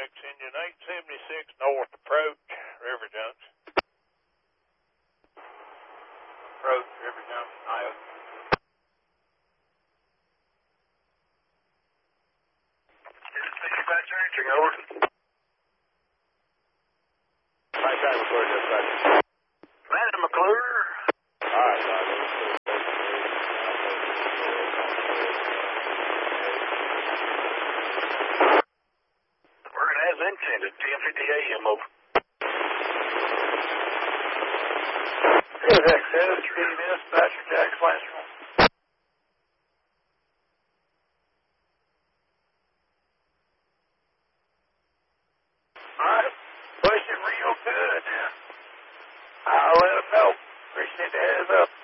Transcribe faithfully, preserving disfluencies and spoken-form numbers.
engine eight seventy-six north approach, River Junction. Approach, River Junction, Iowa. Dispatch entering, over. Right side, McClure, dispatch. Landon McClure. All right, Roger. Working as intended, ten fifty A M, over. Good, X seventeen, dispatcher, Jack Classroom. Alright, pushing real good. I'll let them know. Appreciate the heads up.